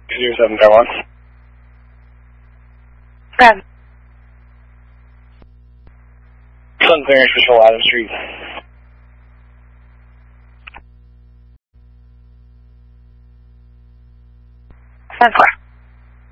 207 Taiwan. Fred. Sun clearance for Adams Street. Sun 4.